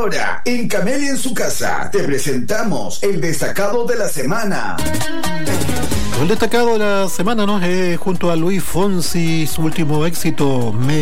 ahora, en Camelia en su casa, te presentamos el destacado de la semana. El destacado de la semana, ¿no? Junto a Luis Fonsi, su último éxito,